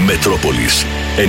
Μετρόπολης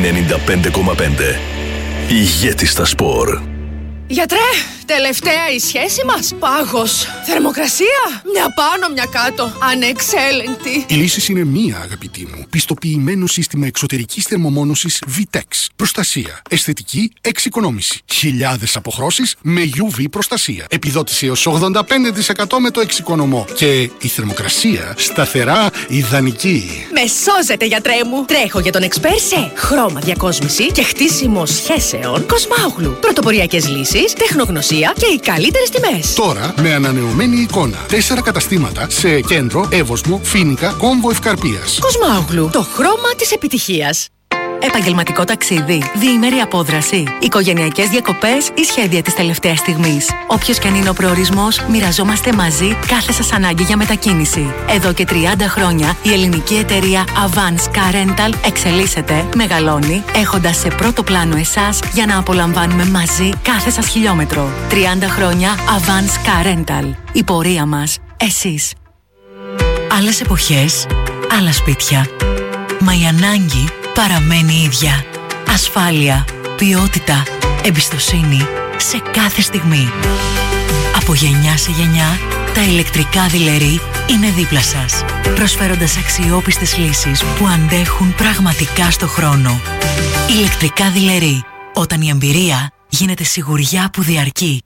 95,5. Ηγέτης στα σπορ. Γιατρέ, τελευταία η σχέση μας. Πάγος. Θερμοκρασία. Μια πάνω, μια κάτω. Ανεξέλεγκτη. Η λύση είναι μία, αγαπητή μου. Πιστοποιημένο σύστημα εξωτερικής θερμομόνωσης VTEX. Προστασία. Αισθητική εξοικονόμηση. Χιλιάδες αποχρώσεις με UV προστασία. Επιδότηση έως 85% με το εξοικονομό. Και η θερμοκρασία σταθερά ιδανική. Με σώζετε, γιατρέ μου. Τρέχω για τον Expert σε χρώμα διακόσμηση και χτίσιμο σχέσεων Κοσμάογλου. Πρωτοποριακές λύσεις, τεχνογνωσία και οι καλύτερες τιμές. Τώρα με ανανεωμένη εικόνα. 4 καταστήματα σε Κέντρο, Εύωσμο, Φοίνικα, Κόμβο Ευκαρπίας. Κοσμάογλου. Το χρώμα της επιτυχίας. Επαγγελματικό ταξίδι, διήμερη απόδραση, οικογενειακές διακοπές ή σχέδια της τελευταίας στιγμής. Όποιος και αν είναι ο προορισμός, μοιραζόμαστε μαζί κάθε σας ανάγκη για μετακίνηση. Εδώ και 30 χρόνια η ελληνική εταιρεία Avance Car Rental εξελίσσεται, μεγαλώνει, έχοντας σε πρώτο πλάνο εσάς για να απολαμβάνουμε μαζί κάθε σας χιλιόμετρο. 30 χρόνια Avance Car Rental. Η πορεία μας, εσείς. Άλλες εποχές, άλλα σπίτια. Μα η ανάγκη παραμένει ίδια. Ασφάλεια, ποιότητα, εμπιστοσύνη σε κάθε στιγμή. Από γενιά σε γενιά, τα ηλεκτρικά δειλερί είναι δίπλα σας, προσφέροντας αξιόπιστες λύσεις που αντέχουν πραγματικά στο χρόνο. Ηλεκτρικά δειλερί, όταν η εμπειρία γίνεται σιγουριά που διαρκεί.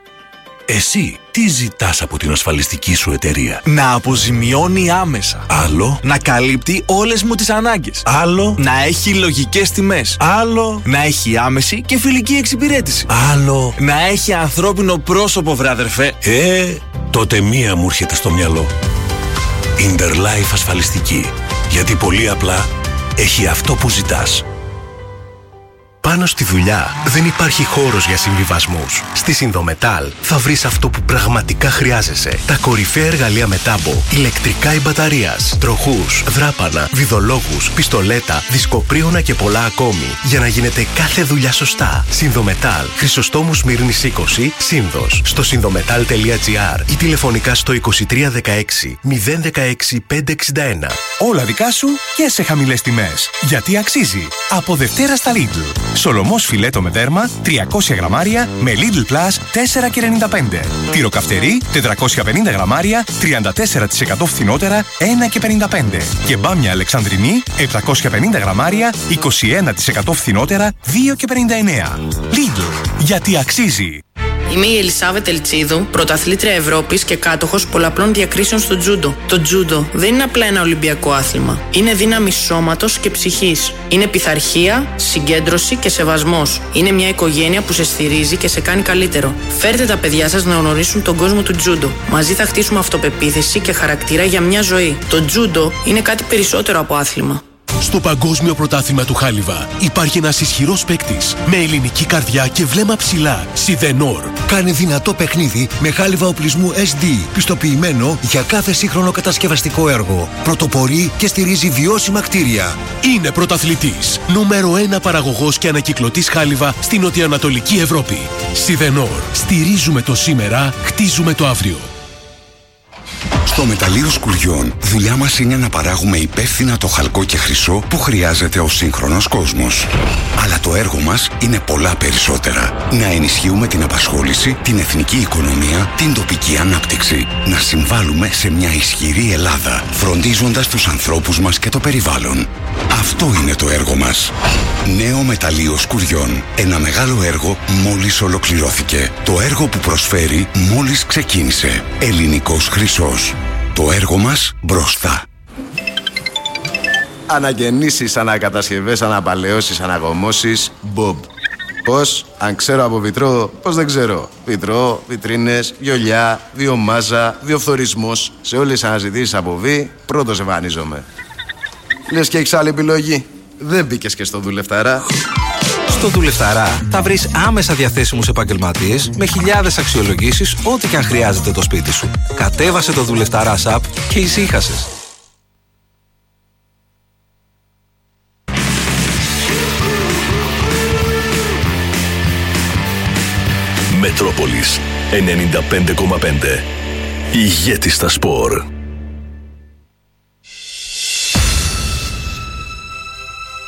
Εσύ τι ζητάς από την ασφαλιστική σου εταιρεία? Να αποζημιώνει άμεσα. Άλλο. Να καλύπτει όλες μου τις ανάγκες. Άλλο. Να έχει λογικές τιμές. Άλλο. Να έχει άμεση και φιλική εξυπηρέτηση. Άλλο. Να έχει ανθρώπινο πρόσωπο, βρε αδερφέ. Τότε μία μου έρχεται στο μυαλό. Interlife ασφαλιστική. Γιατί πολύ απλά έχει αυτό που ζητάς. Πάνω στη δουλειά δεν υπάρχει χώρος για συμβιβασμούς. Στη Συνδομετάλ θα βρεις αυτό που πραγματικά χρειάζεσαι. Τα κορυφαία εργαλεία με τάμπο, ηλεκτρικά ή μπαταρίας, τροχούς, δράπανα, βιδολόγους, πιστολέτα, δισκοπρίωνα και πολλά ακόμη. Για να γίνεται κάθε δουλειά σωστά. Συνδομετάλ, Χρυσοστόμου Σμύρνης 20, Σύνδος. Στο συνδομετάλ.gr ή τηλεφωνικά στο 2316 016 561. Όλα δικά σου και σε χαμηλές τιμές. Γιατί αξίζει. Από Δευτέρα στα Lidl. Σολομός φιλέτο με δέρμα 300 γραμμάρια με Lidl Plus 4,95. Τυροκαυτερί 450 γραμμάρια 34% φθηνότερα 1,55. Και μπάμια Αλεξανδρινή 750 γραμμάρια 21% φθηνότερα 2,59. Lidl. Γιατί αξίζει. Είμαι η Ελισάβετ Ελτσίδου, πρωταθλήτρια Ευρώπης και κάτοχος πολλαπλών διακρίσεων στο τζούντο. Το τζούντο δεν είναι απλά ένα ολυμπιακό άθλημα. Είναι δύναμη σώματος και ψυχής. Είναι πειθαρχία, συγκέντρωση και σεβασμός. Είναι μια οικογένεια που σε στηρίζει και σε κάνει καλύτερο. Φέρτε τα παιδιά σας να γνωρίσουν τον κόσμο του τζούντο. Μαζί θα χτίσουμε αυτοπεποίθηση και χαρακτήρα για μια ζωή. Το τζούντο είναι κάτι περισσότερο από άθλημα. Στο Παγκόσμιο Πρωτάθλημα του Χάλιβα υπάρχει ένας ισχυρός παίκτης με ελληνική καρδιά και βλέμμα ψηλά. Σιδενόρ. Κάνει δυνατό παιχνίδι με χάλιβα οπλισμού SD, πιστοποιημένο για κάθε σύγχρονο κατασκευαστικό έργο. Πρωτοπορεί και στηρίζει βιώσιμα κτίρια. Είναι πρωταθλητής. Νούμερο 1 παραγωγός και ανακυκλωτής χάλιβα στην νοτιοανατολική Ευρώπη. Σιδενόρ. Στηρίζουμε το σήμερα, χτίζουμε το αύριο. Στο μεταλλείο Σκουριών, δουλειά μας είναι να παράγουμε υπεύθυνα το χαλκό και χρυσό που χρειάζεται ο σύγχρονος κόσμος. Αλλά το έργο μας είναι πολλά περισσότερα. Να ενισχύουμε την απασχόληση, την εθνική οικονομία, την τοπική ανάπτυξη. Να συμβάλλουμε σε μια ισχυρή Ελλάδα, φροντίζοντας τους ανθρώπους μας και το περιβάλλον. Αυτό είναι το έργο μας. Νέο μεταλλείο Σκουριών. Ένα μεγάλο έργο μόλις ολοκληρώθηκε. Το έργο που προσφέρει μόλις ξεκίνησε. Ελληνικός χρυσός. Το έργο μας μπροστά. Αναγεννήσεις, ανακατασκευές, αναπαλαιώσεις, αναγωμώσεις, Bob. Πώς, αν ξέρω από βιτρό, πώς δεν ξέρω. Βιτρό, βιτρίνες, βιολιά, βιομάζα, βιοφθορισμός. Σε όλες τις αναζητήσεις από βι, πρώτος εμφανίζομαι. Λες και έχεις άλλη επιλογή. Δεν μπήκες και στο Δουλευταρά. Στο Δουλευταρά θα βρεις άμεσα διαθέσιμους επαγγελματίες με χιλιάδες αξιολογήσεις ό,τι και αν χρειάζεται το σπίτι σου. Κατέβασε το Δουλευταρά app και ησύχασες. Μετρόπολης 95,5. Ηγέτης στα σπορ.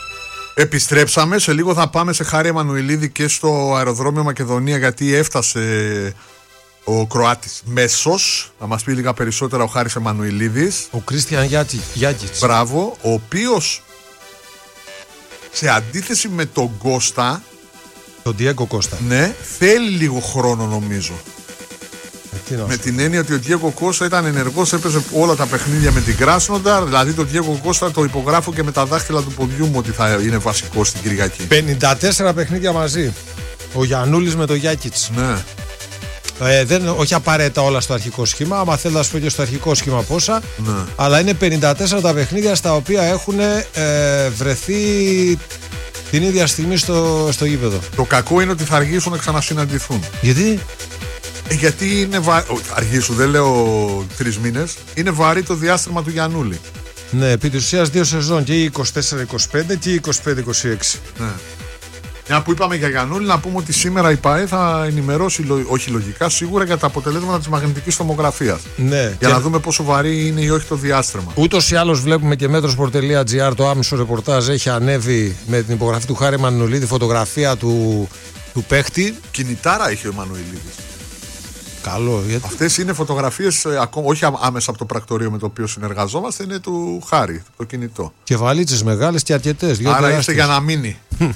Επιστρέψαμε, σε λίγο θα πάμε σε Χάρη Εμμανουηλίδη και στο αεροδρόμιο Μακεδονία, γιατί έφτασε ο Κροάτης μέσος. Να μας πει λίγα περισσότερα ο Χάρης Εμμανουηλίδης. Ο Κρίστιαν Γιάκιτς. Μπράβο, ο οποίος σε αντίθεση με τον Κώστα, τον Ντιέγκο Κώστα, ναι, θέλει λίγο χρόνο νομίζω. Με την έννοια ότι ο Ντιέγκο Κώστα ήταν ενεργός, έπαιζε όλα τα παιχνίδια με την Κράσνονταρ. Δηλαδή τον Ντιέγκο Κώστα το υπογράφω και με τα δάχτυλα του ποδιού μου ότι θα είναι βασικός στην Κυριακή. 54 παιχνίδια μαζί. Ο Γιαννούλης με τον Γιάκιτς. Ναι. Όχι απαραίτητα όλα στο αρχικό σχήμα. Άμα θέλω να σου πω και στο αρχικό σχήμα πόσα. Ναι. Αλλά είναι 54 τα παιχνίδια στα οποία έχουν βρεθεί την ίδια στιγμή στο γήπεδο. Το κακό είναι ότι θα αργήσουν να ξανασυναντηθούν. Γιατί? Γιατί είναι αργήσου, δεν λέω 3 μήνες. Είναι βαρύ το διάστημα του Γιαννούλη. Ναι, επί της ουσίας 2 σεζόν, και η 24-25 και η 25-26. Ναι. Μια που είπαμε για Γιαννούλη, να πούμε ότι σήμερα η ΠΑΕ θα ενημερώσει, όχι λογικά, σίγουρα για τα αποτελέσματα της μαγνητικής τομογραφίας. Ναι. Για να δούμε πόσο βαρύ είναι ή όχι το διάστρεμα. Ούτως ή άλλως βλέπουμε και metrosport.gr, το άμεσο ρεπορτάζ έχει ανέβει με την υπογραφή του Χάρη Εμμανουηλίδη, φωτογραφία του παίχτη. Κινητάρα είχε ο Εμμανουηλίδης. Καλό, γιατί... Αυτές είναι φωτογραφίες, όχι άμεσα από το πρακτορείο με το οποίο συνεργαζόμαστε, είναι του Χάρη, το κινητό. Και βαλίτσες μεγάλες και αρκετές. Άρα είστε για να μείνει.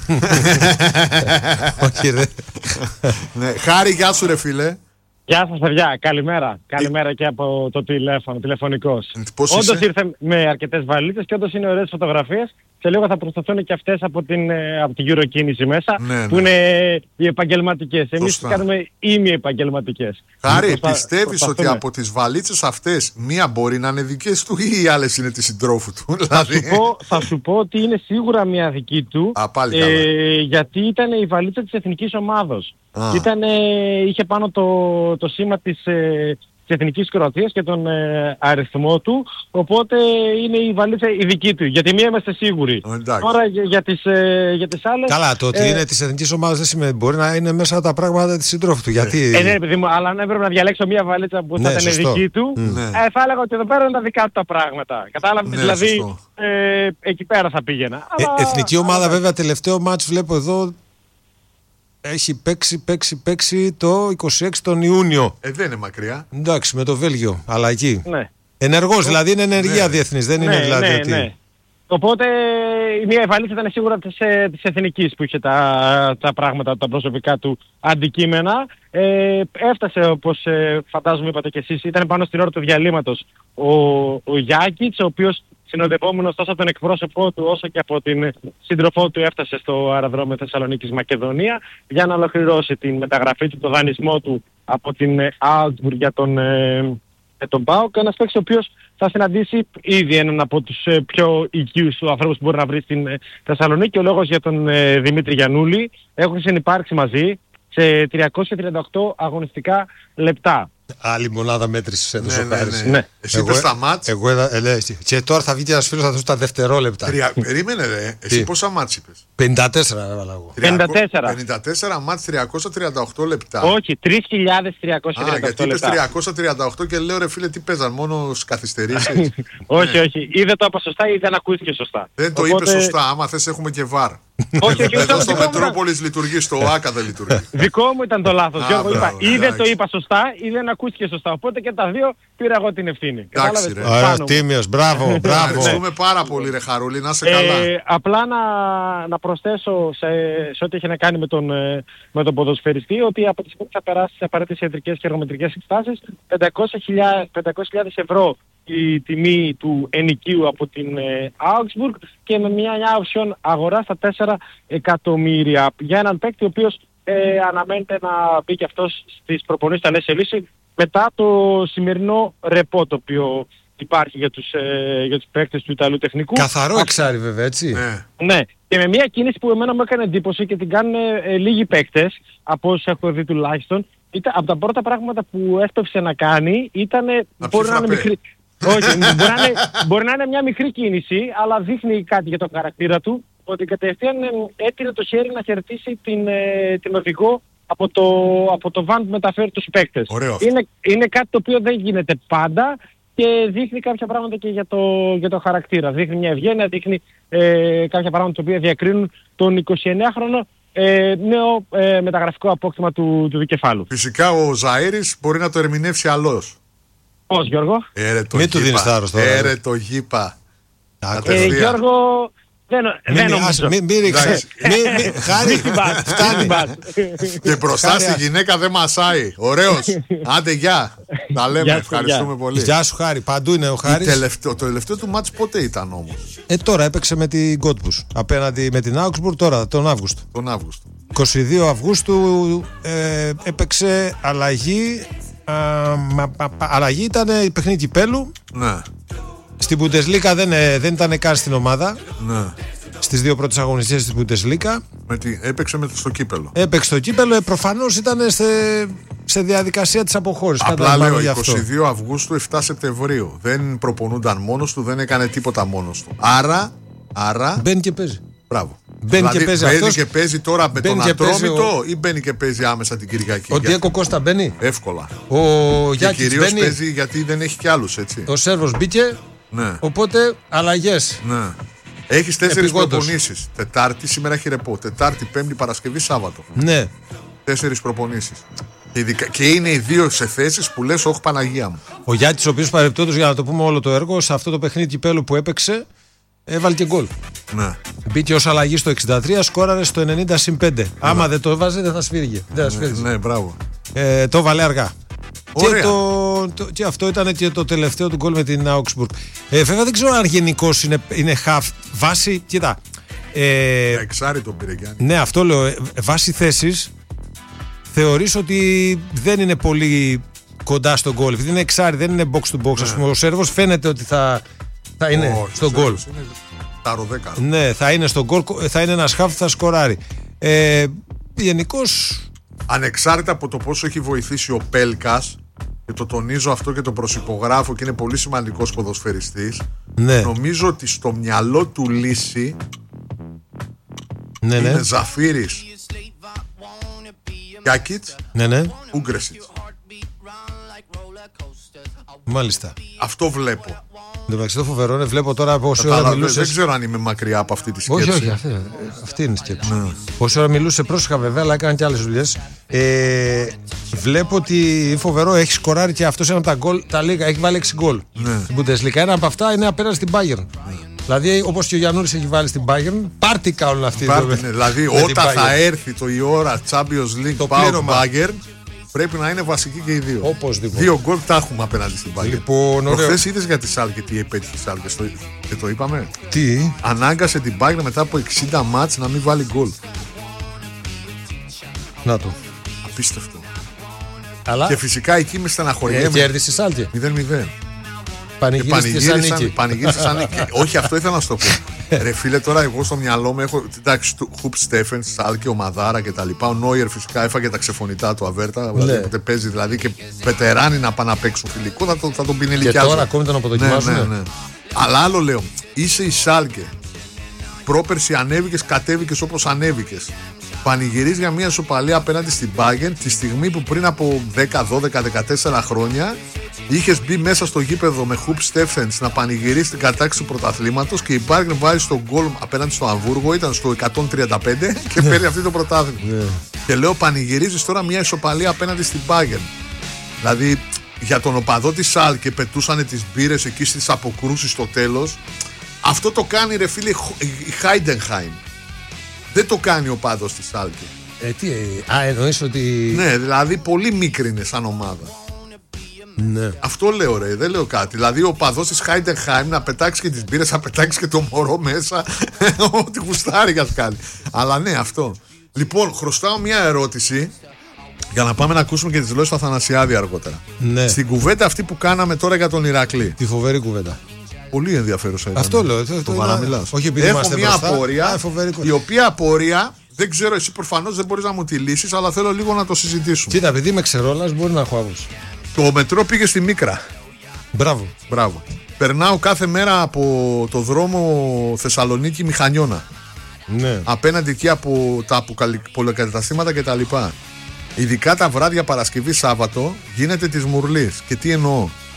Όχι ρε. Ναι. Χάρη, γεια σου ρε φίλε. Γεια σας παιδιά, καλημέρα. Καλημέρα και από το τηλέφωνο, τηλεφωνικός. Όντως ήρθε με αρκετές βαλίτσες και όντως είναι ωραίες φωτογραφίες. Σε λίγο θα προσταθούν και αυτές από την γυροκίνηση μέσα, ναι, που είναι οι επαγγελματικές. Εμείς κάνουμε ημι-επαγγελματικές. Χάρη, πιστεύεις ότι από τις βαλίτσες αυτές μία μπορεί να είναι δικές του ή οι άλλες είναι της συντρόφου του? Θα σου πω ότι είναι σίγουρα μία δική του. Πάλι γιατί ήταν η βαλίτσα της εθνικής ομάδος. Είχε πάνω το σήμα της Εθνικής Κροατίας και τον αριθμό του, οπότε είναι η βαλίτσα η δική του, γιατί μία είμαστε σίγουροι. Τώρα για τις άλλες... Καλά, το ότι είναι της Εθνικής Ομάδας δεν σημαίνει, μπορεί να είναι μέσα τα πράγματα της συντρόφου του. Γιατί... ναι, παιδί μου, αλλά αν έπρεπε να διαλέξω μία βαλίτσα που θα ήταν δική του, θα έλεγα ότι εδώ πέρα είναι τα δικά του τα πράγματα. Κατάλαβε, δηλαδή εκεί πέρα θα πήγαινα. Εθνική ομάδα βέβαια, τελευταίο μάτς βλέπω εδώ, έχει παίξει το 26 τον Ιούνιο. Δεν είναι μακριά. Εντάξει, με το Βέλγιο, αλλά εκεί. Ναι. Ενεργός, δηλαδή είναι ενεργεία διεθνής, δεν είναι δηλαδή ότι... Ναι. Οπότε η μία βαλίτσα ήταν σίγουρα της εθνικής που είχε τα πράγματα, τα προσωπικά του αντικείμενα. Έφτασε, όπως φαντάζομαι είπατε και εσείς, ήταν πάνω στην ώρα του διαλύματος ο Γιάκιτς, ο οποίος συνοδευόμενος τόσο από τον εκπρόσωπό του όσο και από την σύντροφό του έφτασε στο αεροδρόμιο Θεσσαλονίκης Μακεδονία για να ολοκληρώσει την μεταγραφή του, το δανεισμό του από την Augsburg για τον ΠΑΟΚ. Ένας παίκτης ο οποίος θα συναντήσει ήδη έναν από τους πιο οικείους ανθρώπους που μπορεί να βρει στην Θεσσαλονίκη. Ο λόγος για τον Δημήτρη Γιαννούλη. Έχουν συνυπάρξει μαζί σε 338 αγωνιστικά λεπτά. Άλλη μονάδα μέτρησης έδωσε ο Χάρης. Ναι. Εσύ είπες στα μάτς. Και τώρα θα βγει και ένας φίλος θα δώσει τα δευτερόλεπτα. Περίμενε ρε, εσύ πόσα μάτς είπες? 54 έβαλα εγώ. 54 μάτς, 338 λεπτά. Όχι, 3.338 λεπτά. Γιατί είπες 338 και λέω ρε φίλε τι παίζαν, μόνο καθυστερήσεις? Όχι, ή δεν το είπα σωστά ή δεν ακούστηκε σωστά. Δεν το είπες σωστά, άμα θες έχουμε και βάρ. Όχι, εδώ στο Μετρόπολης λειτουργεί, στο ΆΚΑ δεν λειτουργεί. Δικό μου ήταν το λάθος, Γιώργο. Είπα ή δεν το είπα σωστά ή δεν ακούστηκε σωστά. Οπότε και τα δύο πήρα εγώ την ευθύνη. Εντάξει ρε. Ωραία, τίμιος, μπράβο. Ευχαριστούμε πάρα πολύ ρε Χαρούλη, να είσαι καλά. Απλά να προσθέσω σε ό,τι έχει να κάνει με τον ποδοσφαιριστή, ότι από τη στιγμή θα περάσει σε απαραίτητες ιατρικές και εργομετρικές εξετάσεις, 500.000 ευρώ η τιμή του ενοικίου από την Augsburg και με μια option αγορά στα 4 εκατομμύρια για έναν παίκτη ο οποίος αναμένεται να μπει και αυτός στις προπονήσεις στα Λέσσε Λύση μετά το σημερινό ρεπό το οποίο υπάρχει για τους παίκτες του Ιταλού Τεχνικού. Καθαρό εξάρι βέβαια, έτσι. Ναι. Και με μια κίνηση που εμένα μου έκανε εντύπωση και την κάνουν λίγοι παίκτες, από όσους έχω δει τουλάχιστον, από τα πρώτα πράγματα που έσπευσε να κάνει ήταν... Μπορεί να είναι μικρή. Όχι, μπορεί να είναι μια μικρή κίνηση, αλλά δείχνει κάτι για τον χαρακτήρα του, ότι κατευθείαν έτεινε το χέρι να χαιρετήσει την οδηγό από το βαν που μεταφέρει τους παίκτες. Είναι κάτι το οποίο δεν γίνεται πάντα και δείχνει κάποια πράγματα και για το χαρακτήρα. Δείχνει μια ευγένεια, δείχνει κάποια πράγματα τα οποία διακρίνουν τον 29χρονο νέο μεταγραφικό απόκτημα του δικεφάλου. Φυσικά ο Ζαΐρης μπορεί να το ερμηνεύσει αλλιώς. Πώς, Γιώργο? Μην του δίνεις θάρρος τώρα. Το γήπα. Γιώργο, δεν νομίζω. Μην ρίξεις. Χάρη, φτάνει. Και μπροστά στη γυναίκα δεν μασάει. Ωραίος. Άντε γεια. Τα λέμε, ευχαριστούμε πολύ. Γεια σου Χάρη, παντού είναι ο Χάρης. Το τελευταίο του μάτς πότε ήταν όμως? Τώρα έπαιξε με την Γκότμπους. Απέναντι με την Augsburg τώρα, τον Αύγουστο. 22 Αυγούστου έπαιξε αλλαγή. Αλλαγή ήταν η παιχνίδι κυπέλου. Ναι. Στην Bundesliga δεν ήταν καν στην ομάδα. Ναι. Στις δύο πρώτες αγωνιστικές της Bundesliga. Έπαιξε στο κύπελο. Έπαιξε στο κύπελο, προφανώς ήταν σε διαδικασία της αποχώρησης. Απλά λέω 22 Αυγούστου, 7 Σεπτεμβρίου. Δεν προπονούνταν μόνος του, δεν έκανε τίποτα μόνος του. Άρα μπαίνει και παίζει. Μπράβο. Μπαίνει και παίζει τώρα με τον Ατρόμητο ή μπαίνει και παίζει άμεσα την Κυριακή? Ο Ντιέκο Κώστα μπαίνει. Εύκολα. Ο Γιάκης μπαίνει. Κυρίως παίζει γιατί δεν έχει κι άλλους, έτσι. Ο Σέρβος μπήκε. Ναι. Οπότε αλλαγές. Ναι. Έχεις 4 προπονήσεις. Τετάρτη, σήμερα έχει ρεπό. Τετάρτη, Πέμπτη, Παρασκευή, Σάββατο. Ναι. 4 προπονήσεις. Και είναι οι δύο σε θέσεις που λες, όχι Παναγία μου. Ο Γιάκης, ο οποίος παρεπτόντως, για να το πούμε όλο το έργο, σε αυτό το παιχνίδι κυπέλου που έπαιξε, έβαλε και γκολ. Ναι. Μπήκε ως αλλαγή στο 63, σκόραρε στο 90-5. Ναι. Άμα δεν το έβαζε, δεν θα σφύριγε. Ναι, μπράβο. Το βάλε αργά. Και αυτό ήταν και το τελευταίο του γκολ με την Augsburg. Βέβαια δεν ξέρω αν γενικώς είναι half. Βάση, κοίτα. Εξάρι τον πήρε Γιάννη. Ναι, αυτό λέω. Βάση θέσης θεωρείς ότι δεν είναι πολύ κοντά στον γκολ. Επειδή είναι εξάρι, δεν είναι box to box. Ας πούμε, ο Σέρβος φαίνεται ότι θα είναι στον γκολ. Ναι, θα είναι στον γκολ, θα είναι ένας half που θα σκοράρει. Γενικώς. Ανεξάρτητα από το πόσο έχει βοηθήσει ο Πέλκας, και το τονίζω αυτό και το προσυπογράφω και είναι πολύ σημαντικός ποδοσφαιριστής, ναι. Νομίζω ότι στο μυαλό του λύση είναι Ζαφίρης, Γιάκιτς, Ούγκρεσιτς. Μάλιστα. Αυτό βλέπω. Το φοβερό είναι, βλέπω τώρα πόση ώρα μιλούσες. Δεν ξέρω αν είμαι μακριά από αυτή τη σκέψη. Όχι, αυτή είναι η σκέψη. Ναι. Πόση ώρα μιλούσε πρόσεχα βέβαια, αλλά έκανα και άλλες δουλειές. Βλέπω ότι φοβερό, έχει σκοράρει και αυτός ένα από τα γκολ, τα λίγα, έχει βάλει 6 γκολ. Ναι. Στην Bundesliga, ένα από αυτά είναι απέναντι στην Bayern. Δηλαδή, όπως και ο Γιαννούρης έχει βάλει στην Bayern, πάρτι κάνουν αυτοί. Δηλαδή, όταν θα έρθει η ώρα Champions League, πάω Bayern. Πρέπει να είναι βασική και οι δύο. Οπωσδήποτε. 2 γκολ τα έχουμε απέναντι στην Bayern. Λοιπόν, προχθές είδες για τη Σάλκε τι επέτυχε η Σάλκε και το είπαμε. Τι? Ανάγκασε την Bayern μετά από 60 μάτς να μην βάλει γκολ. Να το. Απίστευτο. Αλλά... Και φυσικά εκεί με στεναχωριέμαι. Κέρδισε η Σάλκε. 0-0. Πανηγύρισε σαν νίκη. Όχι, αυτό ήθελα να σου το πω. Ρε φίλε, τώρα εγώ στο μυαλό μου έχω. Εντάξει, Χουπ Στέφεν, Σάλκε, ο Μαδάρα κτλ. Ο Νόιερ φυσικά έφαγε τα ξεφωνητά του Αβέρτα. Οπότε παίζει δηλαδή και βετεράνοι να πάνε να παίξουν φιλικό, θα τον πινελικιάζουν. Και τώρα ακόμη τον αποδοκιμάζουν. Ναι. Αλλά άλλο λέω, είσαι η Σάλκε. Πρόπερση ανέβηκες, κατέβηκες όπως ανέβηκες. Πανηγυρίζει για μια ισοπαλία απέναντι στην Bayern τη στιγμή που πριν από 10, 12, 14 χρόνια είχες μπει μέσα στο γήπεδο με Χουπ Στέφενς να πανηγυρίσει την κατάκτηση του πρωταθλήματος και η Bayern βάζει στον γκολ απέναντι στο Αμβούργο, ήταν στο 135 και παίρνει αυτή το πρωτάθλημα. Και λέω, πανηγυρίζεις τώρα μια ισοπαλία απέναντι στην Bayern. Δηλαδή για τον οπαδό της Σάλκε πετούσανε τις μπύρες εκεί στις αποκρούσεις στο τέλος. Αυτό το κάνει ρε φίλε η Χάιντενχάιμ. Δεν το κάνει ο πάδος της Σάλκε. Εννοείς ότι... Ναι, δηλαδή πολύ μικρή είναι σαν ομάδα. Ναι. Αυτό λέω ρε, δεν λέω κάτι. Δηλαδή ο παδός της Χάιντενχάιμ να πετάξει και τις μπύρες, να πετάξει και το μωρό μέσα. Ό,τι γουστάρει για κάνει. Αλλά ναι, αυτό. Λοιπόν, χρωστάω μια ερώτηση για να πάμε να ακούσουμε και τις δηλώσεις του Αθανασιάδη αργότερα. Ναι. Στην κουβέντα αυτή που κάναμε τώρα για τον Ηρακλή. Τη φοβερή κουβέντα. Πολύ ενδιαφέρουσα ήταν. Αυτό λέω. Το παραμιλάς. Όχι επειδή έχω μια απορία, η οποία απορία δεν ξέρω, εσύ προφανώς δεν μπορείς να μου τη λύσεις, αλλά θέλω λίγο να το συζητήσουμε. Κοίτα, επειδή είμαι ξερόλας, μπορεί να έχω άποψη. Το μετρό πήγε στη Μίκρα. Μπράβο. Περνάω κάθε μέρα από το δρόμο Θεσσαλονίκη Μηχανιώνα. Ναι. Απέναντι εκεί από τα πολυκαταστήματα κτλ. Ειδικά τα βράδια Παρασκευή Σάββατο γίνεται της μουρλής. Και τι εννοώ.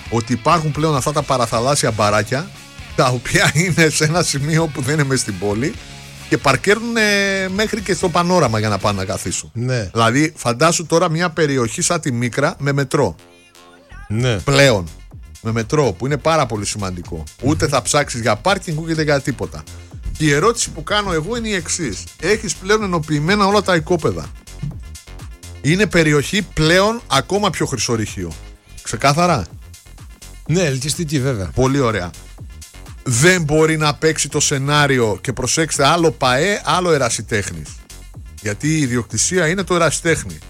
ότι υπάρχουν πλέον αυτά τα παραθαλάσσια μπαράκια, τα οποία είναι σε ένα σημείο που δεν είναι μες στην πόλη και παρκέρνουν μέχρι και στο πανόραμα για να πάνε να καθίσουν. Ναι. Δηλαδή, φαντάσου τώρα μια περιοχή σαν τη Μίκρα με μετρό. Ναι. Πλέον. Με μετρό, που είναι πάρα πολύ σημαντικό. Ούτε θα ψάξεις για πάρκινγκ ούτε για τίποτα. Και η ερώτηση που κάνω εγώ είναι η εξής. Έχεις πλέον ενοποιημένα όλα τα οικόπεδα. Είναι περιοχή πλέον ακόμα πιο χρυσορυχείο. Ξεκάθαρα. Ναι, ελκυστική βέβαια. Πολύ ωραία. Δεν μπορεί να παίξει το σενάριο και προσέξτε, άλλο ΠΑΕ, άλλο ερασιτέχνης. Γιατί η ιδιοκτησία είναι το ερασιτέχνη.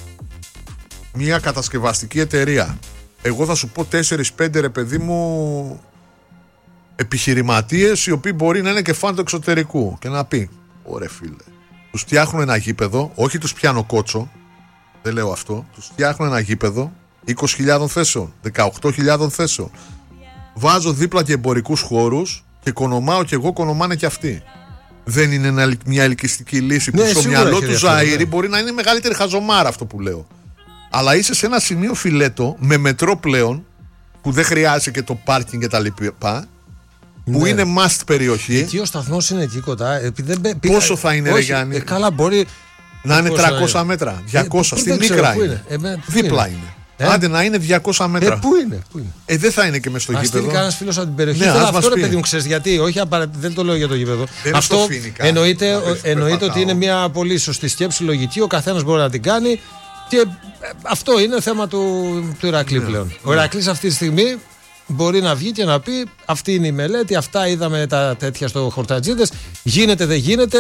Μια κατασκευαστική εταιρεία. Εγώ θα σου πω 4-5 ρε παιδί μου επιχειρηματίες οι οποίοι μπορεί να είναι και φαν του εξωτερικού και να πει, ωραία φίλε, τους φτιάχνουν ένα γήπεδο, όχι τους πιάνω κότσο, δεν λέω αυτό, τους φτιάχνουν ένα γήπεδο 20.000 θέσεων, 18.000 θέσεων. Βάζω δίπλα και εμπορικούς χώρους και κονομάω και εγώ, κονομάνε και αυτοί. Δεν είναι μια ελκυστική λύση που στο μυαλό του Ζαΐρη μπορεί να είναι μεγαλύτερη χαζομάρα αυτό που λέω. Αλλά είσαι σε ένα σημείο φιλέτο με μετρό πλέον που δεν χρειάζεται και το πάρκινγκ και τα λοιπά. Που είναι must περιοχή. Εκεί ο σταθμός είναι εκεί κοντά. Πόσο θα είναι, ρε Γιάννη? Καλά, μπορεί να είναι 300 μέτρα, 200. Στη Μίκρα είναι. Δίπλα είναι. Άντε να είναι 200 μέτρα. Πού είναι? Δεν θα είναι και μες στο γήπεδο. Ας στείλει κανένας φίλος από την περιοχή. Ναι, αυτό ρε παιδί μου, ξέρεις γιατί? Όχι, δεν το λέω για το γήπεδο. Αυτό εννοείται ότι είναι μια πολύ σωστή σκέψη, λογική. Ο καθένας μπορεί να την κάνει. Και αυτό είναι θέμα του Ηρακλή πλέον. Ο Ηρακλής αυτή τη στιγμή μπορεί να βγει και να πει: αυτή είναι η μελέτη, αυτά είδαμε τα τέτοια στο Χορτατζίδες. Γίνεται, δεν γίνεται.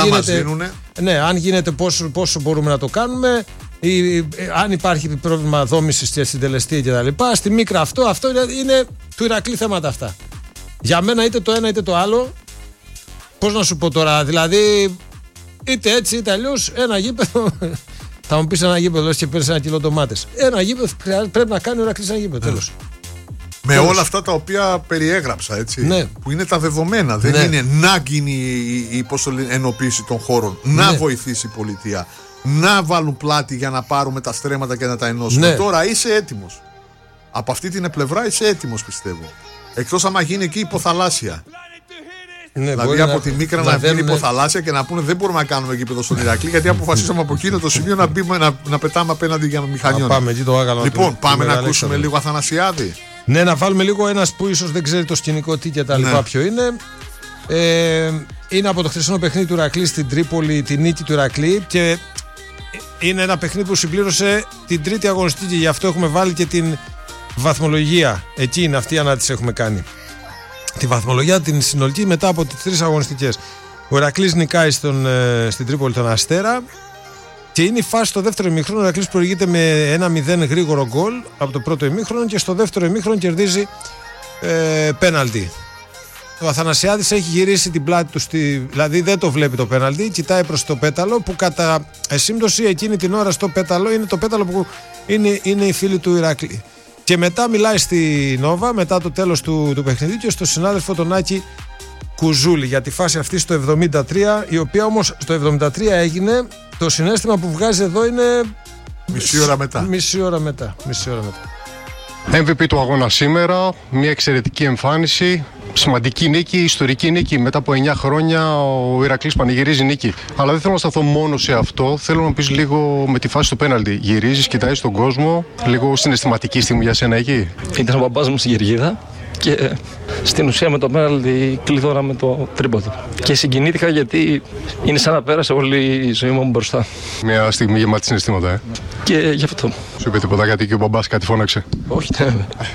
Αν γίνεται, πόσο μπορούμε να το κάνουμε. Αν υπάρχει πρόβλημα δόμησης και συντελεστή κτλ. Στη Μίκρα αυτό είναι του Ηρακλή θέματα αυτά. Για μένα είτε το ένα είτε το άλλο. Πώς να σου πω τώρα, δηλαδή είτε έτσι είτε αλλιώς ένα γήπεδο. Θα μου πεις ένα γήπεδο και παίρνεις 1 κιλό ντομάτες. Ένα γήπεδο πρέπει να κάνει ο Ηρακλής ένα γήπεδο. Τέλος. Με όλα αυτά τα οποία περιέγραψα, έτσι. Ναι. Που είναι τα δεδομένα. Δεν είναι να γίνει η ενοποίηση των χώρων. Να βοηθήσει η πολιτεία. Να βάλουν πλάτη για να πάρουμε τα στρέμματα και να τα ενώσουμε. Τώρα είσαι έτοιμος. Από αυτή την πλευρά είσαι έτοιμος, πιστεύω. Εκτός άμα γίνει εκεί υποθαλάσσια. Ναι, δηλαδή από τη Μίκρα να βγει υποθαλάσσια και να πούνε δεν μπορούμε να κάνουμε γήπεδο στον Ηρακλή γιατί αποφασίσαμε από εκείνο το σημείο να πετάμε απέναντι για μηχανιών. Λοιπόν, πάμε να ακούσουμε λίγο Αθανασιάδη. Ναι, να βάλουμε λίγο ένας που ίσως δεν ξέρει το σκηνικό τι και τα λοιπά ποιο είναι. Είναι από το χθεσινό παιχνίδι του Ηρακλή στην Τρίπολη, τη νίκη του Ηρακλή και είναι ένα παιχνίδι που συμπλήρωσε την τρίτη αγωνιστική και γι' αυτό έχουμε βάλει και την βαθμολογία. Εκεί είναι αυτή η ανάρτηση έχουμε κάνει. Τη βαθμολογία την συνολική μετά από τις 3 αγωνιστικές. Ο Ηρακλής νικάει στην Τρίπολη τον Αστέρα και είναι η φάση στο δεύτερο ημίχρονο. Ο Ηρακλής προηγείται με 1-0 γρήγορο γκολ από το πρώτο ημίχρονο και στο δεύτερο ημίχρονο κερδίζει πέναλτι. Ο Αθανασιάδης έχει γυρίσει την πλάτη του, δηλαδή δεν το βλέπει το πέναλτι, κοιτάει προς το πέταλο που κατά σύμπτωση εκείνη την ώρα στο πέταλο είναι το πέταλο που είναι οι φίλοι του Ηρακλή. Και μετά μιλάει στη Νόβα μετά το τέλος του παιχνιδιού και στο συνάδελφο τον Άκη Κουζούλη για τη φάση αυτή στο 73, η οποία όμως στο 73 έγινε. Το συναίσθημα που βγάζει εδώ είναι μισή ώρα μετά. MVP του αγώνα σήμερα, μια εξαιρετική εμφάνιση, σημαντική νίκη, ιστορική νίκη. Μετά από 9 χρόνια ο Ηρακλής πανηγυρίζει νίκη. Αλλά δεν θέλω να σταθώ μόνο σε αυτό. Θέλω να πεις λίγο με τη φάση του πέναλτι. Γυρίζεις, κοιτάζεις τον κόσμο, λίγο συναισθηματική στιγμή για σένα εκεί. Ήταν ο παπάς μου στην Κερκίδα και στην ουσία με το πέναλτι κλειδώναμε το τρίποδο. Και συγκινήθηκα γιατί είναι σαν να πέρασε όλη η ζωή μου μπροστά. Μια στιγμή γεμάτη συναισθήματα, Και γι' αυτό. Σου είπε τίποτα γιατί και ο μπαμπάς κάτι φώναξε? Όχι, ναι.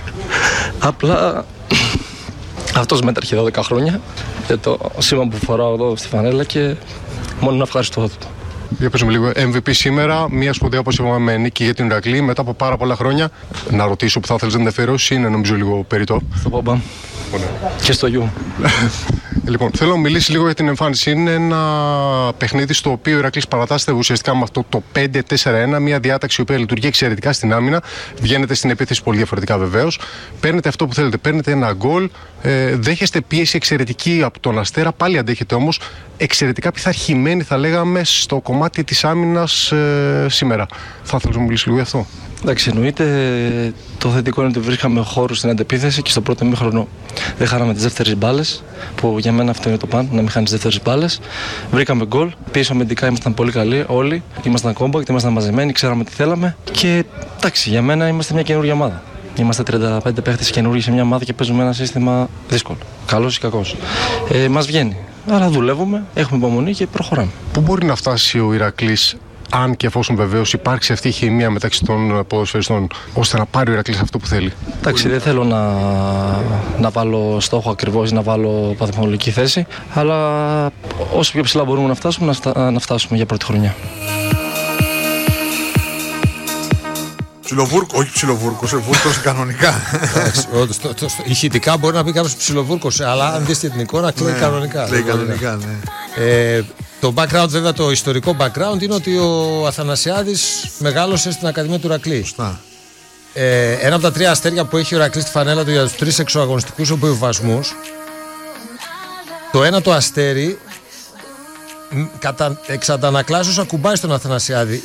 Απλά αυτός μέτρχε 12 χρόνια για το σήμα που φοράω εδώ στη φανέλα και μόνο να ευχαριστώ του. Για πες μου λίγο, MVP σήμερα, μια σπουδαία όπως είπαμε με νίκη για την Ηρακλή μετά από πάρα πολλά χρόνια. Να ρωτήσω που θα ήθελες να ενδιαφερώσεις, είναι νομίζω λίγο περιττό. Στο παπά και στο γιου. Λοιπόν, θέλω να μιλήσει λίγο για την εμφάνιση. Είναι ένα παιχνίδι στο οποίο ο Ηρακλής παρατάσσεται ουσιαστικά με αυτό το 5-4-1, μια διάταξη η οποία λειτουργεί εξαιρετικά στην άμυνα. Βγαίνετε στην επίθεση πολύ διαφορετικά βεβαίως. Παίρνετε αυτό που θέλετε, παίρνετε ένα γκολ. Δέχεστε πίεση εξαιρετική από τον Αστέρα. Πάλι αντέχετε όμως εξαιρετικά πειθαρχημένοι, θα λέγαμε, στο κομμάτι της άμυνας σήμερα. Θα ήθελα να μιλήσει λίγο γι' αυτό. Εντάξει, εννοείται. Το θετικό είναι ότι βρίσκαμε χώρους στην αντεπίθεση και στο πρώτο ημίχρονο δεν χάναμε τις δεύτερες μπάλες. Που για μένα αυτό είναι το παν, να μην χάνεις τις δεύτερες μπάλες. Βρήκαμε γκολ. Πίσω αμυντικά ήμασταν πολύ καλοί όλοι. Ήμασταν compact, ήμασταν μαζεμένοι, ξέραμε τι θέλαμε. Και εντάξει, για μένα είμαστε μια καινούργια ομάδα. Είμαστε 35 παίχτες καινούργιοι σε μια ομάδα και παίζουμε ένα σύστημα δύσκολο. Καλός ή κακός. Μας βγαίνει. Άρα δουλεύουμε, έχουμε υπομονή και προχωράμε. Πού μπορεί να φτάσει ο Ηρακλής, αν και εφόσον βεβαίως υπάρξει αυτή η χημεία μεταξύ των ποδοσφαιριστών, ώστε να πάρει ο Ηρακλής αυτό που θέλει? Εντάξει, δεν θέλω να βάλω στόχο ακριβώς, να βάλω βαθμολογική θέση, αλλά όσο πιο ψηλά μπορούμε να φτάσουμε, να φτάσουμε για πρώτη χρονιά. Όχι ψιλοβούρκος, βούρκος κανονικά. Ηχητικά μπορεί να πει κάποιος ψιλοβούρκος, αλλά αν δεις την εικόνα κλαίει κανονικά. Κλαίει κανονικά, ναι. Το background, βέβαια, το ιστορικό background είναι ότι ο Αθανασιάδης μεγάλωσε στην Ακαδημία του Ηρακλή. Ένα από τα 3 αστέρια που έχει ο Ηρακλής στη φανέλα του για τους 3 εξωαγωνιστικούς υποβιβασμούς, το ένα το αστέρι εξ αντανακλάσεως ακουμπάει στον Αθανασιάδη.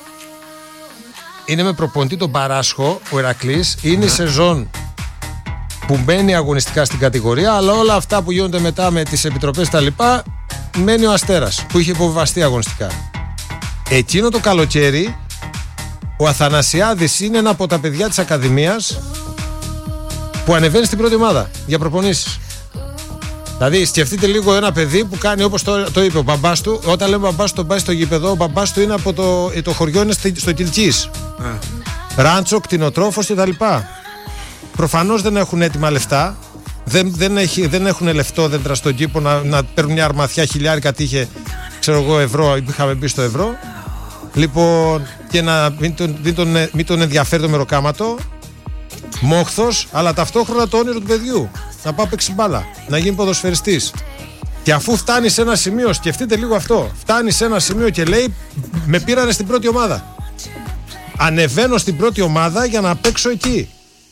Είναι με προπονητή τον Παράσχο ο Ηρακλής, είναι η σεζόν που μπαίνει αγωνιστικά στην κατηγορία, αλλά όλα αυτά που γίνονται μετά με τις επιτροπές τα λοιπά, μένει ο Αστέρας που είχε υποβιβαστεί αγωνιστικά. Εκείνο το καλοκαίρι ο Αθανασιάδης είναι ένα από τα παιδιά της Ακαδημίας που ανεβαίνει στην πρώτη ομάδα για προπονήσεις. Δηλαδή σκεφτείτε λίγο ένα παιδί που κάνει όπως το είπε ο μπαμπάς του. Όταν λέμε μπαμπάς του τον πάει στο γήπεδο, ο μπαμπάς του είναι από το χωριό, είναι στο Κιλκής. Ράντσο, κτηνοτρόφος κτλ. Προφανώς δεν έχουν έτοιμα λεφτά. Δεν έχουν λεφτόδεντρα στον κήπο να παίρνουν μια αρμαθιά χιλιάρικα, τι είχε, ξέρω εγώ, ευρώ, είχαμε μπει στο ευρώ. Λοιπόν, και να μην τον ενδιαφέρει το μεροκάματο. Μόχθος, αλλά ταυτόχρονα το όνειρο του παιδιού. Να πάει παίξει μπάλα, να γίνει ποδοσφαιριστής. Και αφού φτάνει σε ένα σημείο, σκεφτείτε λίγο αυτό. Φτάνει σε ένα σημείο και λέει: με πήρανε στην πρώτη ομάδα. Ανεβαίνω στην πρώτη ομάδα για να παίξω εκεί.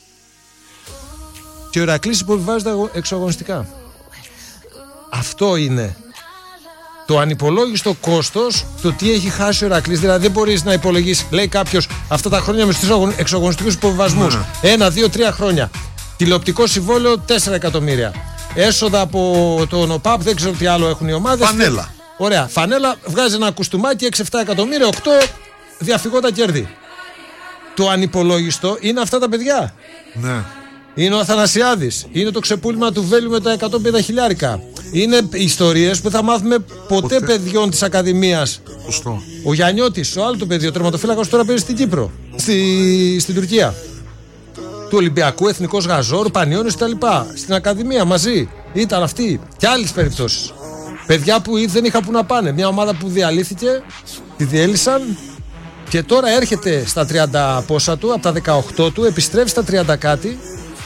Και ο Ηρακλής υποβιβάζεται εξωαγωνιστικά. Αυτό είναι το ανυπολόγιστο κόστος, το τι έχει χάσει ο Ηρακλής. Δηλαδή δεν μπορείς να υπολογίσεις, λέει κάποιος, αυτά τα χρόνια με τους 3 εξωαγωνιστικούς υποβιβασμούς. 1, 2, 3 χρόνια. Τηλεοπτικό συμβόλαιο 4 εκατομμύρια. Έσοδα από τον ΟΠΑΠ, δεν ξέρω τι άλλο έχουν οι ομάδες. Φανέλα. Ωραία. Φανέλα βγάζει ένα κουστούμάκι 6-7 εκατομμύρια, 8 διαφυγόντα κέρδη. Το ανυπολόγιστο είναι αυτά τα παιδιά. Ναι. Είναι ο Αθανασιάδης. Είναι το ξεπούλημα του Βέλιου με τα 150 χιλιάρικα. Είναι ιστορίες που θα μάθουμε ποτέ παιδιών της Ακαδημίας. Σωστό. Ο Γιαννιώτης, ο άλλο το παιδί, ο τερματοφύλακας, τώρα παίζει στην Κύπρο. Στην Τουρκία. Του Ολυμπιακού, Εθνικός Γαζόρ, Πανιώνιος κτλ. Στην Ακαδημία μαζί. Ήταν αυτοί. Και άλλες περιπτώσεις. Παιδιά που δεν είχαν που να πάνε. Μια ομάδα που διαλύθηκε, τη διέλυσαν. Και τώρα έρχεται στα 30 πόσα του, από τα 18 του, επιστρέφει στα 30 κάτι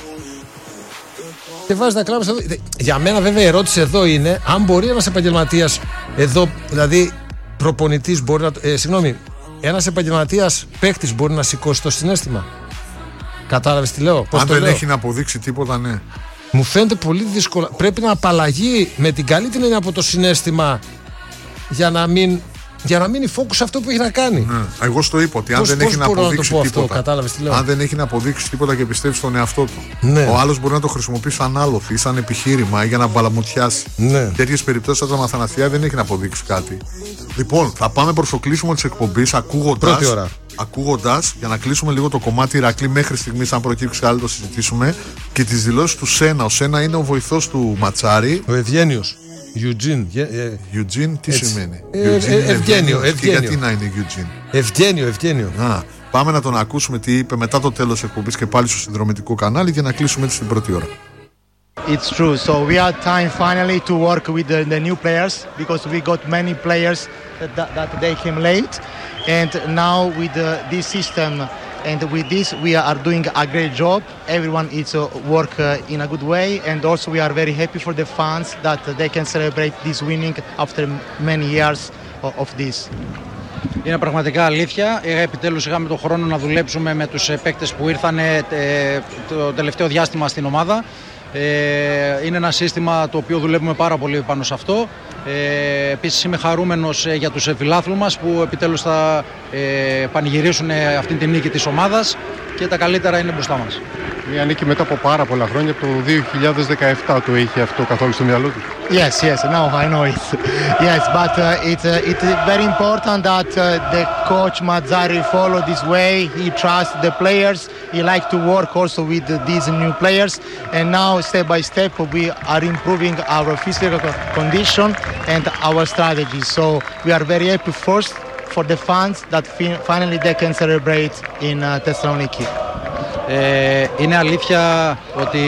και βάζει τα κλάματα εδώ. Για μένα βέβαια η ερώτηση εδώ είναι αν μπορεί ένας επαγγελματίας εδώ, δηλαδή προπονητής μπορεί να... συγγνώμη, ένας επαγγελματίας παίκτης μπορεί να σηκώσει το συναίσθημα. Κατάλαβες τι λέω? Αν δεν έχει να αποδείξει τίποτα, ναι. Μου φαίνεται πολύ δύσκολο. Πρέπει να απαλλαγεί με την καλή την έννοια από το συναίσθημα για να μείνει focus σε αυτό που έχει να κάνει. Ναι. Εγώ στο είπα ότι αν δεν έχει να αποδείξει τίποτα. Αν δεν έχει να αποδείξει τίποτα και πιστεύει στον εαυτό του. Ναι. Ο άλλος μπορεί να το χρησιμοποιήσει σαν άλοθη, σαν επιχείρημα ή για να μπαλαμουτιάσει. Ναι. Τέτοιες περιπτώσεις σαν Αθανασία δεν έχει να αποδείξει κάτι. Λοιπόν, θα πάμε προς το κλείσιμο της εκπομπής ακούγοντας, για να κλείσουμε λίγο το κομμάτι Ηρακλή μέχρι στιγμής, αν προκύψει άλλο το συζητήσουμε, και τις δηλώσεις του Σένα. Ο Σένα είναι ο βοηθός του Ματσάρη. Ο Ευγένιος. Eugene, τι σημαίνει? Ευγένιο. Και γιατί να είναι Eugene? Ευγένιο. Πάμε να τον ακούσουμε τι είπε μετά το τέλος της εκπομπής και πάλι στο συνδρομητικό κανάλι για να κλείσουμε την πρώτη ώρα. It's true. So we had time finally to work with the new players because we got many players that they came late, and now with this system and with this we are doing a great job. Everyone is work in a good way, and also we are very happy for the fans that they can celebrate this winning after many years of this. Είναι πραγματικά αλήθεια. Επιτέλους είχαμε τον χρόνο να δουλέψουμε με τους παίκτες που ήρθαν το τελευταίο διάστημα στην ομάδα. Είναι ένα σύστημα το οποίο δουλεύουμε πάρα πολύ πάνω σε αυτό. Επίσης είμαι χαρούμενος για τους φιλάθλους μας που επιτέλους θα πανηγυρίσουν αυτή την νίκη της ομάδας και τα καλύτερα είναι μπροστά μας. Μια νίκη μετά από πάρα πολλά χρόνια, από το 2017 το είχε αυτό καθόλου στο μυαλό του? Yes, no, I know it. Yes, but it's very important that the coach Mazzari follow this way. He trusts the players. He like to work also with these new players. And now, step by step, we are improving our physical condition and our strategy. So we are very happy first for the fans that finally they can celebrate in Thessaloniki. Είναι αλήθεια ότι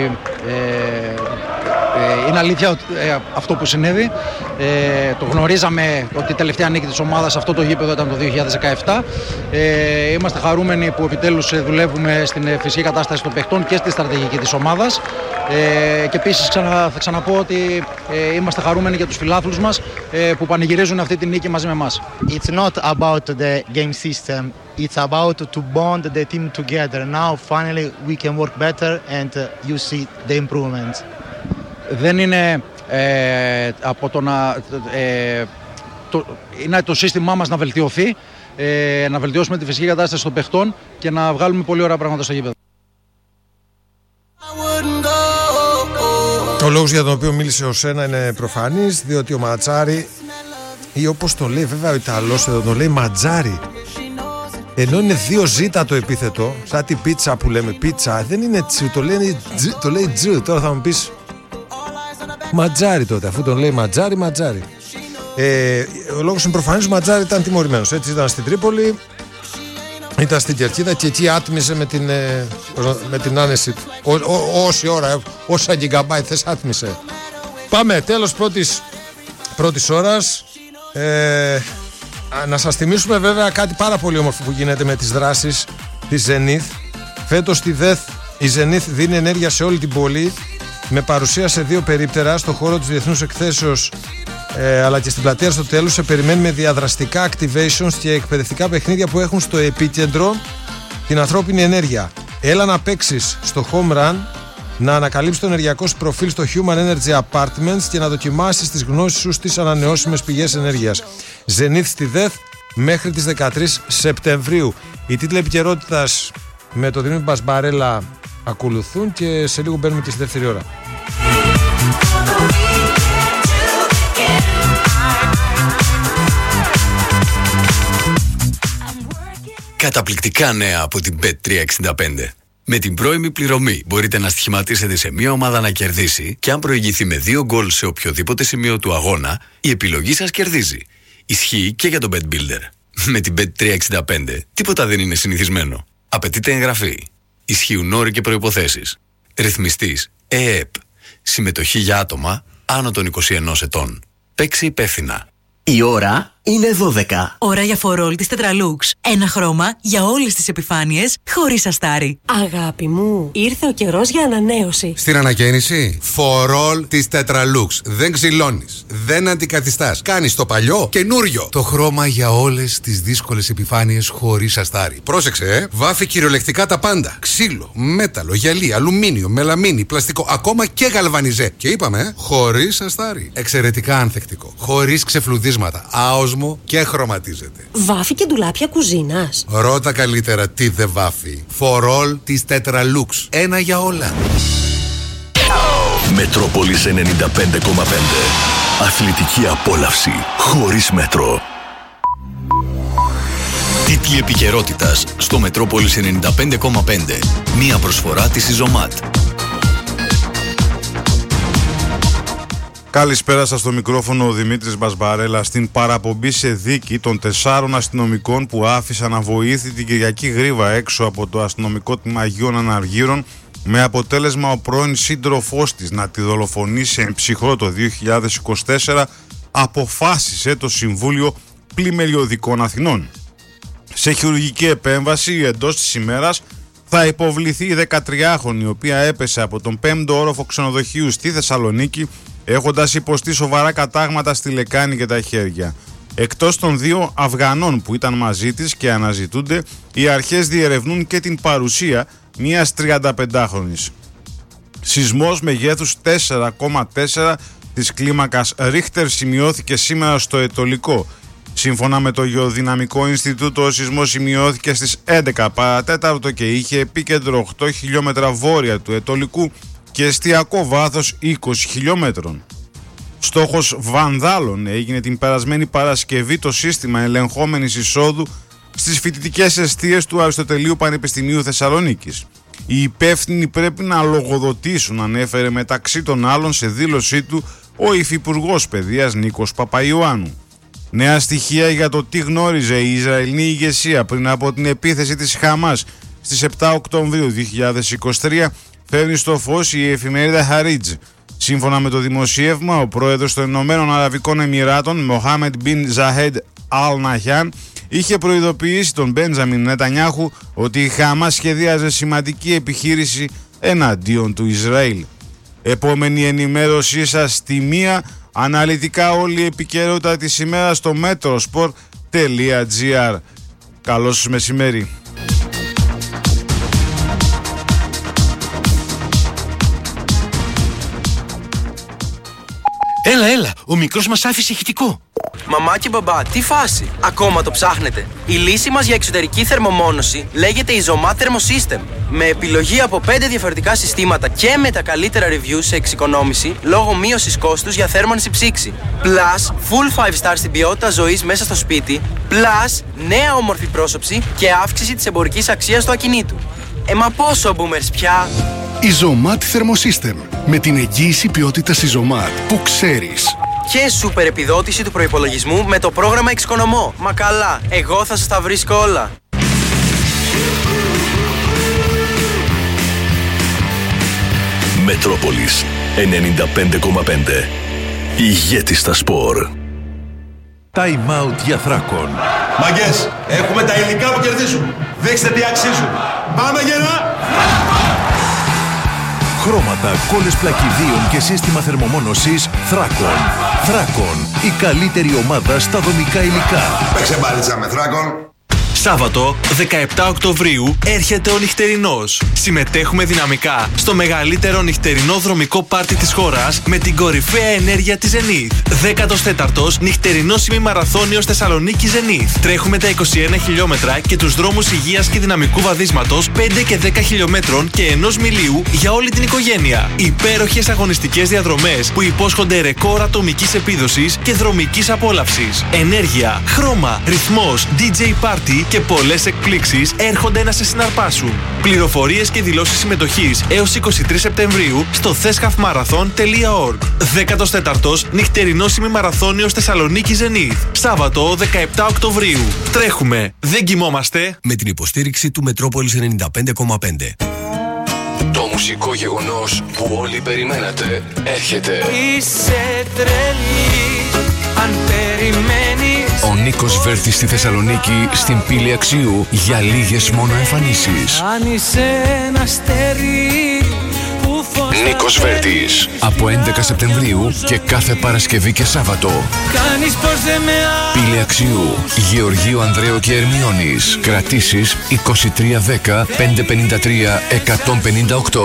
αυτό που συνέβη. Το γνωρίζαμε ότι η τελευταία νίκη της ομάδας αυτό το γήπεδο ήταν το 2017. Είμαστε χαρούμενοι που επιτέλους δουλεύουμε στην φυσική κατάσταση των παιχτών και στη στρατηγική της ομάδας. Και επίσης θα ξαναπώ ότι είμαστε χαρούμενοι για τους φιλάθλους μας που πανηγυρίζουν αυτή τη νίκη μαζί με εμάς. It's not about the game system. It's about to bond the team together. Now finally we can work better and you see the improvements. Δεν είναι από το να... είναι το σύστημά μας να βελτιωθεί, να βελτιώσουμε τη φυσική κατάσταση των παιχτών και να βγάλουμε πολύ ωραία πράγματα στο γήπεδο. Ο λόγος για τον οποίο μίλησε ο Σένα είναι προφανής, διότι ο Ματζάρι, ή όπως το λέει βέβαια ο Ιταλός εδώ, το λέει Ματζάρι, ενώ είναι 2Z το επίθετο, σαν την πίτσα που λέμε πίτσα, δεν είναι τσι, το λέει τζ. Τώρα θα μου πεις Ματζάρι τότε, αφού τον λέει Ματζάρι. Ο λόγος είναι προφανής, ο Ματζάρι ήταν τιμωρημένος. Έτσι ήταν στην Τρίπολη, ήταν στην Κερκίδα και εκεί άτμιζε με την άνεση του. Όση ώρα, όσα gigabyte θες άτμισε. Πάμε, τέλος πρώτης ώρας. Να σας θυμίσουμε βέβαια κάτι πάρα πολύ όμορφο που γίνεται με τις δράσεις της Zenith. Φέτος στη ΔΕΘ η Zenith δίνει ενέργεια σε όλη την πόλη, με παρουσία σε 2 περίπτερα στο χώρο της Διεθνούς Εκθέσεως αλλά και στην πλατεία στο τέλος. Σε περιμένει με διαδραστικά activations και εκπαιδευτικά παιχνίδια που έχουν στο επίκεντρο την ανθρώπινη ενέργεια. Έλα να παίξεις στο home run, να ανακαλύψεις το ενεργειακό σου προφίλ στο Human Energy Apartments και να δοκιμάσεις τις γνώσεις σου στις ανανεώσιμες πηγές ενέργειας. Zenith στη ΔΕΘ μέχρι τις 13 Σεπτεμβρίου. Οι τίτλοι επικαιρότητας με τον Δημήτρη Μπασμπαρέλα ακολουθούν και σε λίγο μπαίνουμε και στη δεύτερη ώρα. Καταπληκτικά νέα από την Bet365. Με την πρώιμη πληρωμή μπορείτε να στοιχηματίσετε σε μία ομάδα να κερδίσει και αν προηγηθεί με 2 γκολ σε οποιοδήποτε σημείο του αγώνα, η επιλογή σας κερδίζει. Ισχύει και για τον Bet Builder. Με την Bet365 τίποτα δεν είναι συνηθισμένο. Απαιτείται εγγραφή. Ισχύουν όροι και προϋποθέσεις. Ρυθμιστής ΕΕΠ. Συμμετοχή για άτομα άνω των 21 ετών. Παίξει υπεύθυνα. Η ώρα είναι 12. Ώρα για φορόλ της Tetralux. Ένα χρώμα για όλες τις επιφάνειες, χωρίς αστάρι. Αγάπη μου, ήρθε ο καιρός για ανανέωση. Στην ανακαίνιση, φορόλ της Tetralux. Δεν ξυλώνεις, δεν αντικαθιστάς. Κάνεις το παλιό καινούριο. Το χρώμα για όλες τις δύσκολες επιφάνειες, χωρίς αστάρι. Πρόσεξε, βάφει κυριολεκτικά τα πάντα. Ξύλο, μέταλλο, γυαλί, αλουμίνιο, μελαμίνι, πλαστικό, ακόμα και γαλβανιζέ. Και είπαμε, χωρίς αστάρι. Εξαιρετικά ανθεκτικό. Χωρίς ξεφλουδίσματα. Άοσμο και χρωματίζεται. Βάφει και ντουλάπια κουζίνας. Ρώτα καλύτερα τι δεν βάφει. Φορόλ της Tetralux. Ένα για όλα. Μετρόπολης 95,5. Αθλητική απόλαυση χωρίς μέτρο. Τίτλοι επικαιρότητας στο Μετρόπολης 95,5. Μία προσφορά της Ιζωμάτ. Καλησπέρα σας, στο μικρόφωνο ο Δημήτρης Μπασμπαρέλα. Στην παραπομπή σε δίκη των 4 αστυνομικών που άφησαν αβοήθη την Κυριακή Γρίβα έξω από το αστυνομικό τμήμα Αγίων Αναργύρων, με αποτέλεσμα ο πρώην σύντροφός της να τη δολοφονήσει εν ψυχρό το 2024, αποφάσισε το Συμβούλιο Πλημελιωδικών Αθηνών. Σε χειρουργική επέμβαση εντός της ημέρας θα υποβληθεί η 13χρονη, η οποία έπεσε από τον 5ο όροφο ξενοδοχείου στη Θεσσαλονίκη, έχοντας υποστεί σοβαρά κατάγματα στη λεκάνη και τα χέρια. Εκτός των 2 Αφγανών που ήταν μαζί της και αναζητούνται, οι αρχές διερευνούν και την παρουσία μιας 35χρονης. Σεισμός μεγέθους 4,4 της κλίμακας Ρίχτερ σημειώθηκε σήμερα στο Ετωλικό. Σύμφωνα με το Γεωδυναμικό Ινστιτούτο, ο σεισμός σημειώθηκε στις 11 παρατέταρτο και είχε επίκεντρο 8 χιλιόμετρα βόρεια του Ετωλικού και εστιακό βάθος 20 χιλιόμετρων. Στόχος βανδάλων έγινε την περασμένη Παρασκευή το σύστημα ελεγχόμενης εισόδου στις φοιτητικές εστίες του Αριστοτελείου Πανεπιστημίου Θεσσαλονίκης. Οι υπεύθυνοι πρέπει να λογοδοτήσουν, ανέφερε μεταξύ των άλλων σε δήλωσή του ο Υφυπουργός Παιδείας Νίκος Παπαϊωάννου. Νέα στοιχεία για το τι γνώριζε η Ισραηλινή ηγεσία πριν από την επίθεση της Χαμάς στις 7 Οκτωβρίου 2023 φέρνει στο φως η εφημερίδα Χαρίτζ. Σύμφωνα με το δημοσίευμα, ο πρόεδρος των Ηνωμένων Αραβικών Εμιράτων, Μοχάμεντ Μπιν Ζαχέντ Αλ Ναχιάν, είχε προειδοποιήσει τον Μπέντζαμιν Νετανιάχου ότι η Χαμάς σχεδίαζε σημαντική επιχείρηση εναντίον του Ισραήλ. Επόμενη ενημέρωσή σας στη 1, αναλυτικά όλη η επικαιρότητα της ημέρας στο metrosport.gr. Καλό σας μεσημέρι. Έλα, ο μικρός μας άφησε ηχητικό. Μαμά και μπαμπά, τι φάση, ακόμα το ψάχνετε? Η λύση μας για εξωτερική θερμομόνωση λέγεται Isomat Thermosystem. Με επιλογή από 5 διαφορετικά συστήματα και με τα καλύτερα reviews σε εξοικονόμηση λόγω μείωσης κόστους για θέρμανση ψήξη. Plus, full 5 star στην ποιότητα ζωής μέσα στο σπίτι. Plus, νέα όμορφη πρόσωψη και αύξηση της εμπορικής αξίας του ακινήτου. Μα πόσο boomers πια? Isomat Thermosystem. Με την εγγύηση ποιότητας Isomat που ξέρεις. Και σούπερ επιδότηση του προϋπολογισμού με το πρόγραμμα Εξοικονομώ. Μα καλά, εγώ θα σας τα βρίσκω όλα. Μετρόπολης 95,5. Ηγέτης στα σπορ. Time out για Θράκον. Μαγκές, έχουμε τα υλικά που κερδίζουν. Δείξτε τι αξίζουν. Πάμε γερά! Χρώματα, κόλλες πλακιδίων και σύστημα θερμομόνωσης Θράκον. Θράκον, η καλύτερη ομάδα στα δομικά υλικά. Παίξε μπάλιτσα με Θράκον. Σάββατο 17 Οκτωβρίου έρχεται ο νυχτερινός. Συμμετέχουμε δυναμικά στο μεγαλύτερο νυχτερινό δρομικό πάρτι της χώρας με την κορυφαία ενέργεια της Zenith. 14ος νυχτερινός ημιμαραθώνιος Θεσσαλονίκη Zenith. Τρέχουμε τα 21 χιλιόμετρα και τους δρόμους υγείας και δυναμικού βαδίσματος 5 και 10 χιλιόμετρων και 1 μιλίου για όλη την οικογένεια. Υπέροχες αγωνιστικές διαδρομές που υπόσχονται ρεκόρ ατομικής επίδοσης και δρομικής απόλαυσης. Ενέργεια, χρώμα, ρυθμός, DJ party και πολλές εκπλήξεις έρχονται να σε συναρπάσουν. Πληροφορίες και δηλώσεις συμμετοχής έως 23 Σεπτεμβρίου στο thescafmarathon.org. 14ος νυχτερινός ημιμαραθώνιος Θεσσαλονίκη Zenith. Σάββατο 17 Οκτωβρίου. Τρέχουμε, δεν κοιμόμαστε. Με την υποστήριξη του Μετρόπολης 95,5. Το μουσικό γεγονός που όλοι περιμένατε έρχεται. Είσαι τρελή αν περιμένεις. Ο Νίκος Βέρτης στη Θεσσαλονίκη, στην Πύλη Αξίου, για λίγες μόνο εμφανίσεις. Αν είσαι ένα αστέρι που φως Νίκος Βέρτης, από 11 Σεπτεμβρίου και κάθε Παρασκευή και Σάββατο. Κάνεις πως δεν με Πύλη Αξίου, Γεωργίου Ανδρέου και Ερμιώνης. Κρατήσεις 2310 553 158.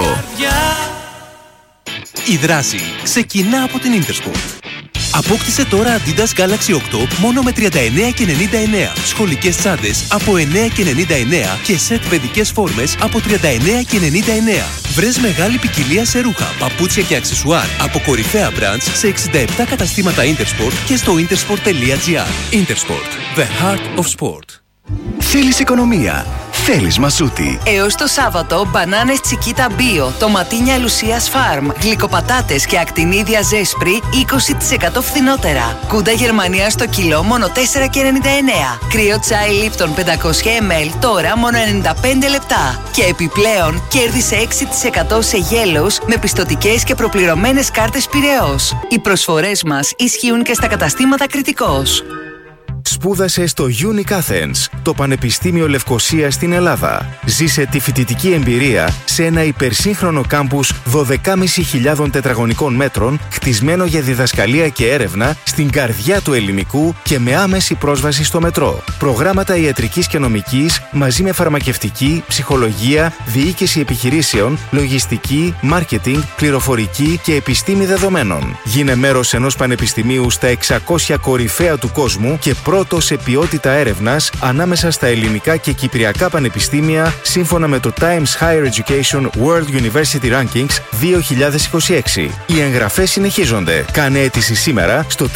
Η δράση ξεκινά από την Intersport. Απόκτησε τώρα Adidas Galaxy 8 μόνο με 39,99. Σχολικές τσάντες από 9,99 και σετ παιδικές φόρμες από 39,99. Βρες μεγάλη ποικιλία σε ρούχα, παπούτσια και αξεσουάρ από κορυφαία brands σε 67 καταστήματα Intersport και στο intersport.gr. Intersport, the heart of sport. Θέλεις οικονομία. Θέλεις Μασούτη. Έως το Σάββατο, μπανάνες Τσικίτα Bio, τοματίνια Λουσίας Farm, γλυκοπατάτες και ακτινίδια Ζέσπρι 20% φθηνότερα. Κούντα Γερμανία στο κιλό μόνο 4,99. Κρύο τσάι Λίπτον 500 ml τώρα μόνο 95 λεπτά. Και επιπλέον κέρδισε 6% σε γέλος με πιστωτικές και προπληρωμένες κάρτες Πειραιώς. Οι προσφορές μας ισχύουν και στα καταστήματα Κρητικός. Σπούδασε στο UNIC Athens, το Πανεπιστήμιο Λευκωσίας στην Ελλάδα. Ζήσε τη φοιτητική εμπειρία σε ένα υπερσύγχρονο κάμπους 12.500 τετραγωνικών μέτρων, χτισμένο για διδασκαλία και έρευνα στην καρδιά του ελληνικού και με άμεση πρόσβαση στο μετρό. Προγράμματα ιατρικής και νομικής μαζί με φαρμακευτική, ψυχολογία, διοίκηση επιχειρήσεων, λογιστική, μάρκετινγκ, πληροφορική και επιστήμη δεδομένων. Γίνε μέρος ενός πανεπιστημίου στα 600 κορυφαία του κόσμου και πρώτο σε ποιότητα έρευνας ανάμεσα στα ελληνικά και κυπριακά πανεπιστήμια σύμφωνα με το Times Higher Education World University Rankings 2026. Οι εγγραφές συνεχίζονται. Κάνε αίτηση σήμερα στο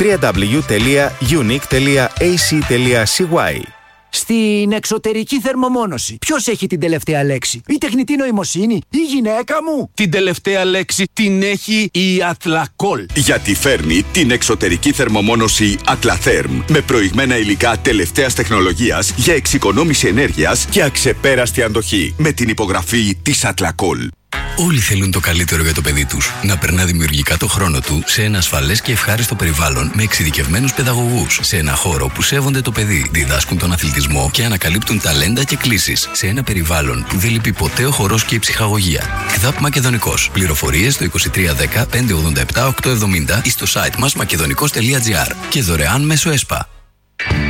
www.unic.ac.cy. Στην εξωτερική θερμομόνωση, ποιος έχει την τελευταία λέξη? Η τεχνητή νοημοσύνη, η γυναίκα μου? Την τελευταία λέξη την έχει η Athlacol. Γιατί φέρνει την εξωτερική θερμομόνωση Atlatherm με προηγμένα υλικά τελευταίας τεχνολογίας για εξοικονόμηση ενέργειας και αξεπέραστη αντοχή. Με την υπογραφή της Athlacol. Όλοι θέλουν το καλύτερο για το παιδί τους. Να περνά δημιουργικά το χρόνο του σε ένα ασφαλές και ευχάριστο περιβάλλον με εξειδικευμένους παιδαγωγούς. Σε ένα χώρο που σέβονται το παιδί, διδάσκουν τον αθλητισμό και ανακαλύπτουν ταλέντα και κλίσεις. Σε ένα περιβάλλον που δεν λείπει ποτέ ο χορός και η ψυχαγωγία. ΚΔΑΠ Μακεδονικός. Πληροφορίες στο 2310 587 870 ή στο site μας μακεδονικός.gr και δωρεάν μέσω ΕΣΠΑ.